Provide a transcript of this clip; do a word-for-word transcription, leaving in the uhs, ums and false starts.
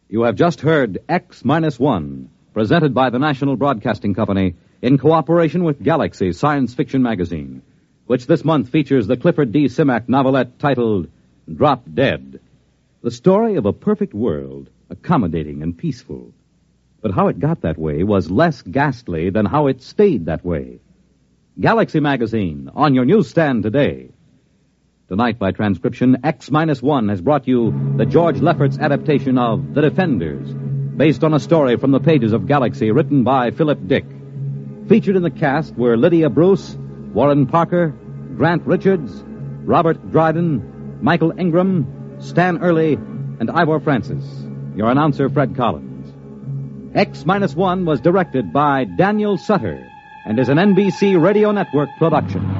You have just heard X Minus One, presented by the National Broadcasting Company in cooperation with Galaxy Science Fiction Magazine, which this month features the Clifford D. Simak novelette titled Drop Dead. The story of a perfect world, accommodating and peaceful. But how it got that way was less ghastly than how it stayed that way. Galaxy Magazine, on your newsstand today. Tonight, by transcription, X Minus One has brought you the George Lefferts adaptation of The Defenders, based on a story from the pages of Galaxy written by Philip Dick. Featured in the cast were Lydia Bruce, Warren Parker, Grant Richards, Robert Dryden, Michael Ingram, Stan Early, and Ivor Francis. Your announcer, Fred Collins. X Minus One was directed by Daniel Sutter and is an N B C Radio Network production.